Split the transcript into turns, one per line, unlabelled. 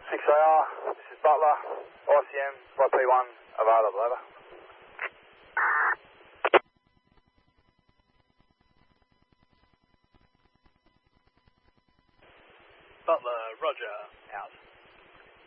6AR, this is Butler, ICM, YP1, available, over.
Butler, roger, out.